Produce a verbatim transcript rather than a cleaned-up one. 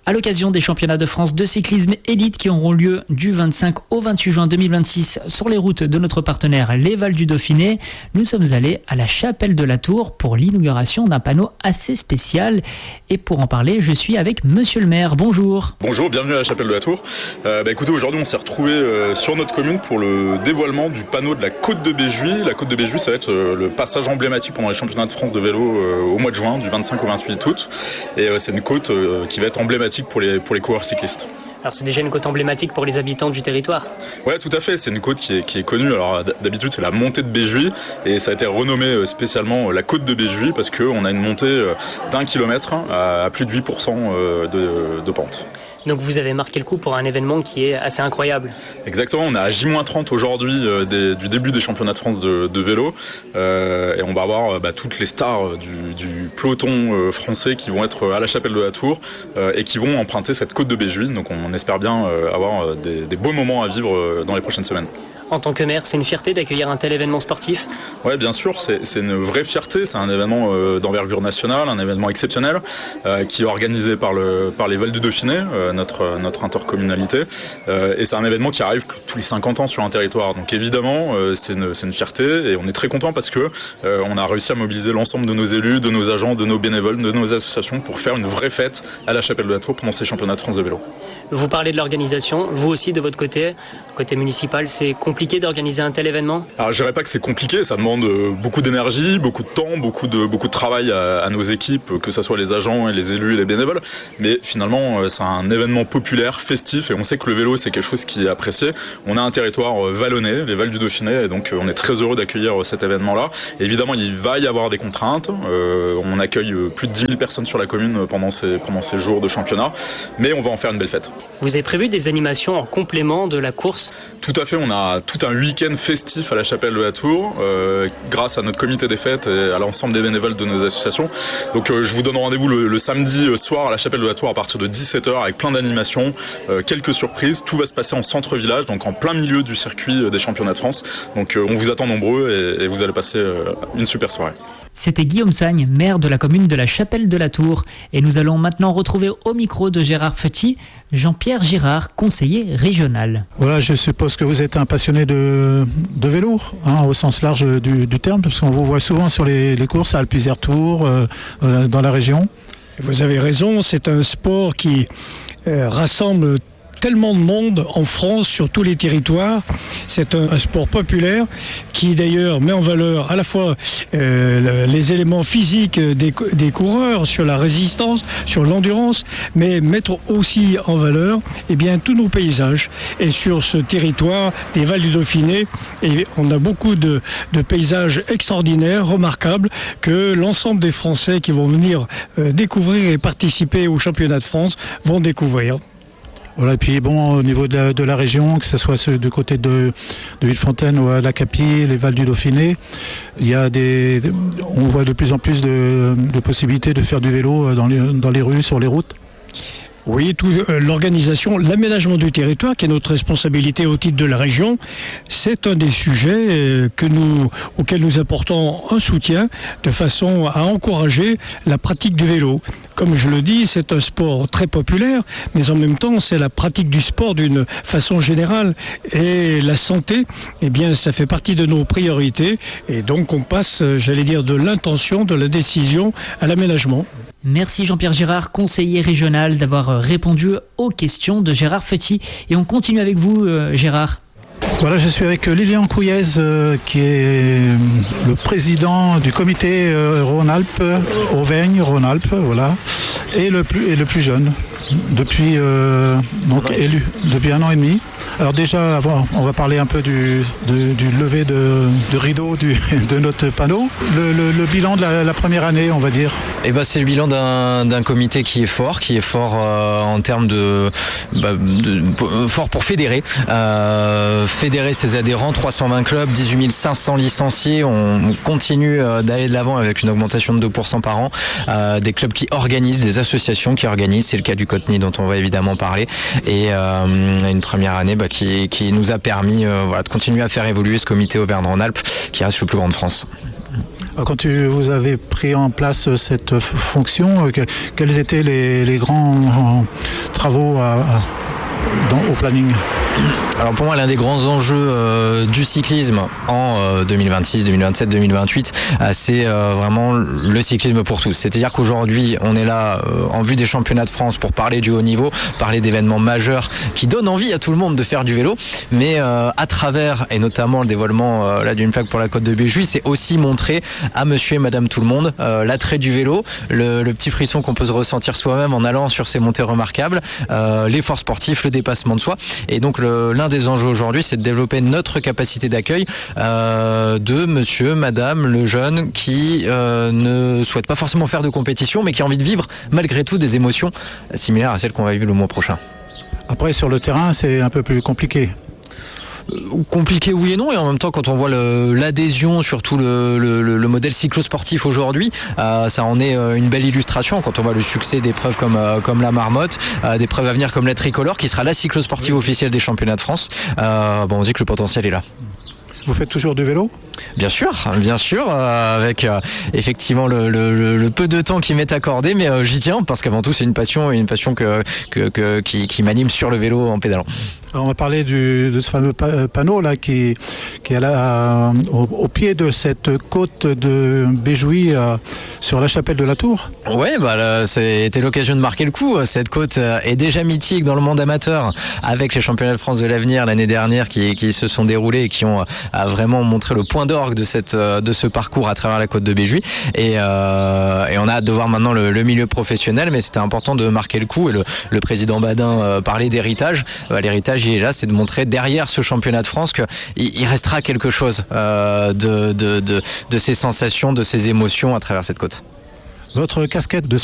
À l'occasion des championnats de France de cyclisme élite qui auront lieu du vingt-cinq au vingt-huit juin deux mille vingt-six sur les routes de notre partenaire Les Vals du Dauphiné, nous sommes allés à la Chapelle de la Tour pour l'inauguration d'un panneau assez spécial. Et pour en parler, je suis avec Monsieur le maire. Bonjour. Bonjour, bienvenue à la Chapelle de la Tour. Euh, bah, écoutez, aujourd'hui on s'est retrouvé euh, sur notre commune pour le dévoilement du panneau de la Côte de Béjuis. La Côte de Béjuis, ça va être euh, le passage emblématique pendant les championnats de France de vélo euh, au mois de juin, du vingt-cinq au vingt-huit août. Et euh, c'est une côte euh, qui va être emblématique pour les, pour les coureurs cyclistes. Alors c'est déjà une côte emblématique pour les habitants du territoire. Ouais, tout à fait, c'est une côte qui est, qui est connue. Alors d'habitude c'est la montée de Béjuis et ça a été renommé spécialement la côte de Béjuis parce qu'on a une montée d'un kilomètre à plus de huit pour cent de, de pente. Donc vous avez marqué le coup pour un événement qui est assez incroyable. Exactement, on est à J moins trente aujourd'hui euh, des, du début des championnats de France de, de vélo euh, et on va avoir bah, toutes les stars du, du peloton euh, français qui vont être à la Chapelle de la Tour euh, et qui vont emprunter cette côte de Béjuis. Donc on espère bien euh, avoir des, des beaux moments à vivre euh, dans les prochaines semaines. En tant que maire, c'est une fierté d'accueillir un tel événement sportif ? Oui, bien sûr, c'est, c'est une vraie fierté. C'est un événement euh, d'envergure nationale, un événement exceptionnel euh, qui est organisé par, le, par les Vals du Dauphiné, euh, notre, notre intercommunalité. Euh, et c'est un événement qui arrive tous les cinquante ans sur un territoire. Donc évidemment, euh, c'est, une, c'est une fierté et on est très content parce que euh, on a réussi à mobiliser l'ensemble de nos élus, de nos agents, de nos bénévoles, de nos associations pour faire une vraie fête à la Chapelle de la Tour pendant ces championnats de France de vélo. Vous parlez de l'organisation, vous aussi de votre côté, côté municipal, c'est compliqué d'organiser un tel événement ? Alors je dirais pas que c'est compliqué, ça demande beaucoup d'énergie, beaucoup de temps, beaucoup de, beaucoup de travail à, à nos équipes, que ce soit les agents, les élus et les bénévoles, mais finalement c'est un événement populaire, festif, et on sait que le vélo c'est quelque chose qui est apprécié. On a un territoire vallonné, les Vals du Dauphiné, et donc on est très heureux d'accueillir cet événement-là. Évidemment il va y avoir des contraintes, euh, on accueille plus de dix mille personnes sur la commune pendant ces, pendant ces jours de championnat, mais on va en faire une belle fête. Vous avez prévu des animations en complément de la course ? Tout à fait, on a tout un week-end festif à la Chapelle de la Tour, euh, grâce à notre comité des fêtes et à l'ensemble des bénévoles de nos associations. Donc euh, je vous donne rendez-vous le, le samedi soir à la Chapelle de la Tour à partir de dix-sept heures avec plein d'animations, euh, quelques surprises. Tout va se passer en centre-village, donc en plein milieu du circuit des championnats de France. Donc euh, on vous attend nombreux et, et vous allez passer euh, une super soirée. C'était Guillaume Sagne, maire de la commune de la Chapelle de la Tour. Et nous allons maintenant retrouver au micro de Gérard Feuty, Jean-Pierre Girard, conseiller régional. Voilà, je suppose que vous êtes un passionné de, de vélo, hein, au sens large du, du terme, parce qu'on vous voit souvent sur les, les courses à Alpes-Isère-Tours, euh, dans la région. Vous avez raison, c'est un sport qui euh, rassemble tellement de monde en France, sur tous les territoires. C'est un, un sport populaire qui d'ailleurs met en valeur à la fois euh, les éléments physiques des, des coureurs, sur la résistance, sur l'endurance, mais mettre aussi en valeur eh bien, tous nos paysages. Et sur ce territoire des Vals du Dauphiné, et on a beaucoup de, de paysages extraordinaires, remarquables, que l'ensemble des Français qui vont venir euh, découvrir et participer au championnat de France vont découvrir. Voilà, et puis bon, au niveau de la, de la région, que ce soit ceux du côté de, de Villefontaine ou à l'Acapie, les Vals du Dauphiné, il y a des, on voit de plus en plus de, de possibilités de faire du vélo dans les, dans les rues, sur les routes. Oui, tout, euh, l'organisation, l'aménagement du territoire, qui est notre responsabilité au titre de la région, c'est un des sujets euh, que nous, auxquels nous apportons un soutien de façon à encourager la pratique du vélo. Comme je le dis, c'est un sport très populaire, mais en même temps, c'est la pratique du sport d'une façon générale. Et la santé, eh bien, ça fait partie de nos priorités. Et donc, on passe, j'allais dire, de l'intention, de la décision à l'aménagement. Merci Jean-Pierre Girard, conseiller régional, d'avoir répondu aux questions de Gérard Feuty. Et on continue avec vous, euh, Gérard. Voilà, je suis avec Lilian Couillez, euh, qui est le président du comité euh, Rhône-Alpes, Auvergne-Rhône-Alpes, voilà, et le plus, et le plus jeune, depuis, euh, donc, élu, depuis un an et demi. Alors déjà, avant, on va parler un peu du, de, du lever de, de rideau du, de notre panneau. Le, le, le bilan de la, la première année, on va dire. Et bah, c'est le bilan d'un, d'un comité qui est fort, qui est fort euh, en termes de, bah, de, de fort pour fédérer, euh, fédérer ses adhérents, trois cent vingt clubs, dix-huit mille cinq cents licenciés. On continue euh, d'aller de l'avant avec une augmentation de deux pour cent par an. Euh, des clubs qui organisent, des associations qui organisent. C'est le cas du Coteny dont on va évidemment parler. Et euh, une première année bah, qui, qui nous a permis euh, voilà, de continuer à faire évoluer ce comité Auvergne-Rhône-Alpes qui reste le plus grand de France. Alors, quand tu, vous avez pris en place cette fonction, que, quels étaient les, les grands euh, travaux à, à, dans, au planning ? Alors pour moi, l'un des grands enjeux euh, du cyclisme en euh, deux mille vingt-six, deux mille vingt-sept, deux mille vingt-huit, euh, c'est euh, vraiment le cyclisme pour tous. C'est-à-dire qu'aujourd'hui, on est là euh, en vue des championnats de France pour parler du haut niveau, parler d'événements majeurs qui donnent envie à tout le monde de faire du vélo. Mais euh, à travers, et notamment le dévoilement euh, là, d'une plaque pour la Côte de Béjuy, c'est aussi montrer à monsieur et madame tout le monde euh, l'attrait du vélo, le, le petit frisson qu'on peut se ressentir soi-même en allant sur ces montées remarquables, euh, l'effort sportif, le dépassement de soi. Et donc le, l'un des enjeux aujourd'hui, c'est de développer notre capacité d'accueil euh, de monsieur, madame, le jeune qui euh, ne souhaite pas forcément faire de compétition, mais qui a envie de vivre malgré tout des émotions similaires à celles qu'on va vivre le mois prochain. Après, sur le terrain, c'est un peu plus compliqué. Compliqué oui et non, et en même temps quand on voit le, l'adhésion, surtout le, le, le modèle cyclosportif aujourd'hui, euh, ça en est une belle illustration quand on voit le succès d'épreuves comme, euh, comme la Marmotte, euh, d'épreuves à venir comme la Tricolore qui sera la cyclosportive officielle des championnats de France. Euh, bon, on dit que le potentiel est là. Vous faites toujours du vélo ? Bien sûr, bien sûr, euh, avec euh, effectivement le, le, le peu de temps qui m'est accordé, mais euh, j'y tiens parce qu'avant tout c'est une passion, une passion que, que, que, qui, qui m'anime sur le vélo en pédalant. Alors on va parler du, de ce fameux panneau là qui, qui est là, euh, au, au pied de cette côte de Béjuy euh, sur la chapelle de la Tour. Ouais, bah là, c'était l'occasion de marquer le coup. Cette côte est déjà mythique dans le monde amateur avec les championnats de France de l'avenir l'année dernière qui, qui se sont déroulés et qui ont a vraiment montré le point d'orgue de, cette, de ce parcours à travers la côte de Béjuy. Et, euh, et on a hâte de voir maintenant le, le milieu professionnel, mais c'était important de marquer le coup. Et le, le président Badin euh, parlait d'héritage. Euh, l'héritage, il est là, c'est de montrer derrière ce championnat de France qu'il il restera quelque chose euh, de, de, de, de ces sensations, de ces émotions à travers cette côte. Votre casquette de